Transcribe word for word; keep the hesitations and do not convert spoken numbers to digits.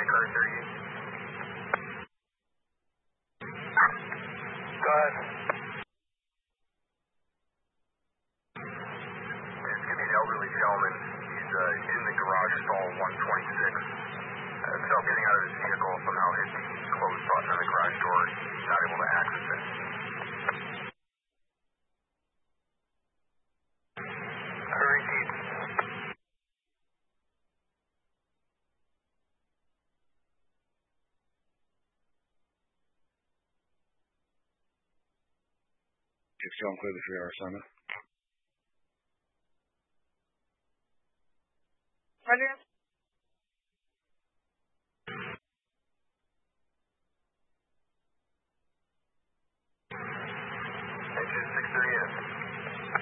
car thirty-eight. Go ahead. Just give me an elderly gentleman. He's uh, in the garage stall one twenty-six. Uh, self getting out of his vehicle, somehow hit the closed button on the garage door. He's not able to access it. I repeat. six John, clear the three hour assignment. Roger.